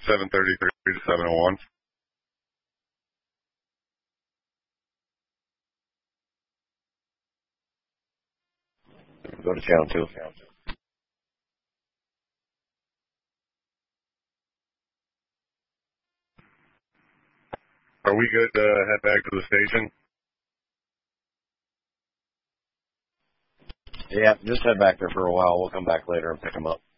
733 to 701. Go to channel 2. Are we good to head back to the station? Yeah, just head back there for a while. We'll come back later and pick them up.